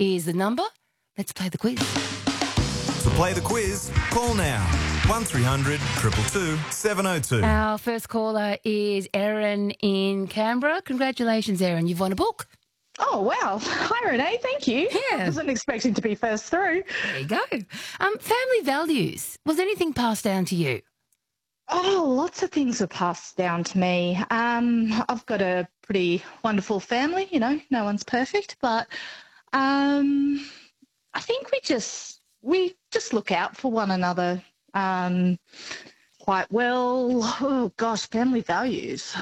is the number. Let's play the quiz. To play the quiz, call now. 1300 222 702. Our first caller is Erin in Canberra. Congratulations, Erin. You've won a book. Oh, wow. Hi, Renee. Thank you. Yeah. I wasn't expecting to be first through. There you go. Family values. Was anything passed down to you? Oh, lots of things were passed down to me. I've got a pretty wonderful family, no one's perfect, but I think we just look out for one another quite well. Oh, gosh, family values.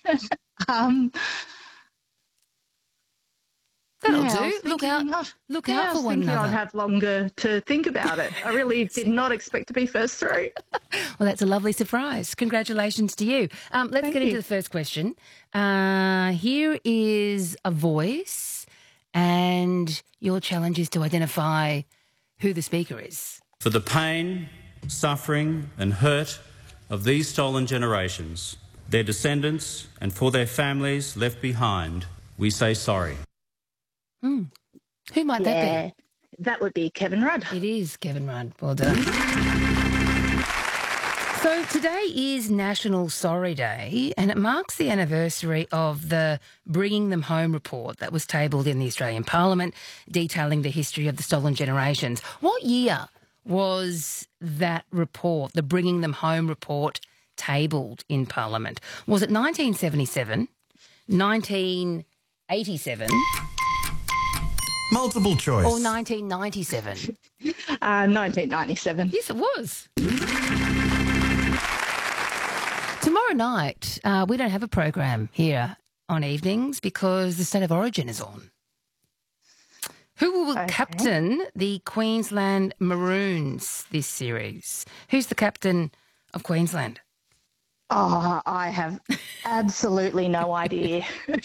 That'll Yeah, do. Look out for one another. I'd have longer to think about it. I really did not expect to be first through. Well, that's a lovely surprise. Congratulations to you. Let's get into the first question. Here is a voice, and your challenge is to identify who the speaker is. For the pain, suffering and hurt of these stolen generations, their descendants and for their families left behind, we say sorry. Who might that be? That would be Kevin Rudd. It is Kevin Rudd. Well done. So today is National Sorry Day, and it marks the anniversary of the Bringing Them Home report that was tabled in the Australian Parliament, detailing the history of the stolen generations. What year was that report, the Bringing Them Home report, tabled in Parliament? Was it 1977, 1987... Multiple choice. or 1997? 1997. Yes, it was. Tomorrow night, we don't have a program here on evenings because the State of Origin is on. Who will captain the Queensland Maroons this series? Who's the captain of Queensland? Oh, I have absolutely no idea.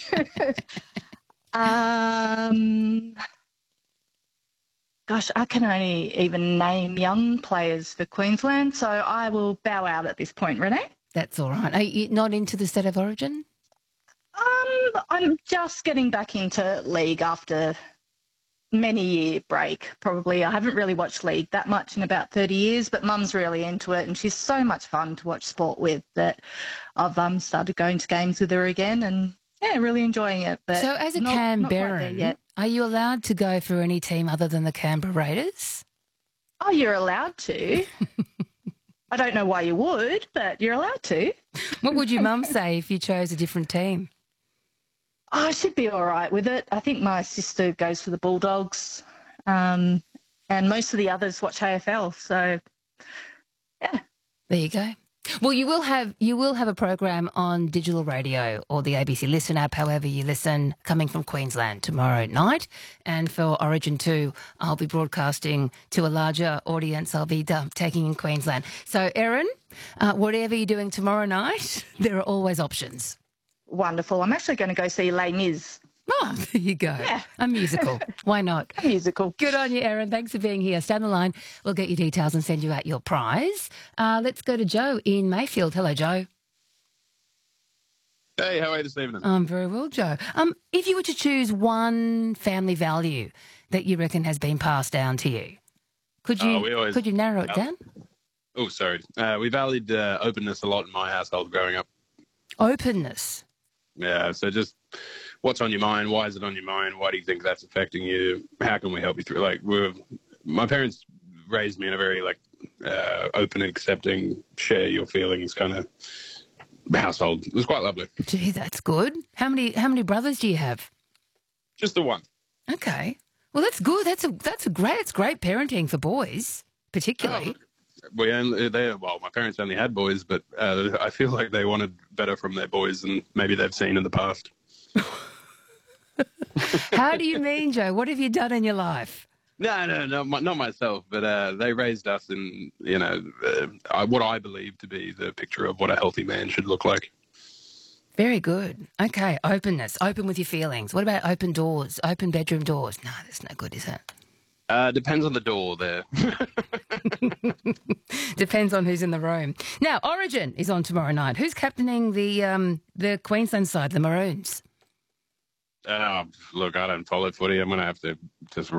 Gosh, I can only even name young players for Queensland, so I will bow out at this point, Renee. That's all right. Are you not into the State of Origin? I'm just getting back into league after many-year break, probably. I haven't really watched league that much in about 30 years, but Mum's really into it, and she's so much fun to watch sport with that I've started going to games with her again, and yeah, really enjoying it. But so as a not Canberran, yet. are you allowed to go for any team other than the Canberra Raiders? Oh, you're allowed to. I don't know why you would, but you're allowed to. What would your mum say if you chose a different team? Oh, I should be all right with it. I think my sister goes for the Bulldogs, and most of the others watch AFL. So, yeah. There you go. Well, you will have a program on digital radio or the ABC Listen app, however you listen, coming from Queensland tomorrow night. And for Origin 2, I'll be broadcasting to a larger audience. I'll be taking in Queensland. So, Erin, whatever you're doing tomorrow night, there are always options. Wonderful. I'm actually going to go see Les Mis. Oh, there you go. Yeah. A musical. Why not? A musical. Good on you, Erin. Thanks for being here. Stay on the line. We'll get your details and send you out your prize. Let's go to Joe in Mayfield. Hello, Joe. Hey, how are you this evening? I'm very well, Joe. If you were to choose one family value that you reckon has been passed down to you, could you narrow it down? Oh, sorry. We valued openness a lot in my household growing up. Openness? Yeah, so just what's on your mind? Why is it on your mind? Why do you think that's affecting you? How can we help you through? Like, my parents raised me in a very open, accepting, share your feelings kind of household. It was quite lovely. Gee, that's good. How many brothers do you have? Just the one. Okay. Well, that's good. It's great parenting for boys, particularly. My parents only had boys, but I feel like they wanted better from their boys than maybe they've seen in the past. How do you mean, Joe? What have you done in your life? No, not myself, but they raised us in, what I believe to be the picture of what a healthy man should look like. Very good. Okay, openness. Open with your feelings. What about open doors? Open bedroom doors? No, that's no good, is it? Depends on the door there. Depends on who's in the room. Now, Origin is on tomorrow night. Who's captaining the Queensland side, the Maroons? Look, I don't follow footy. I'm going to have to just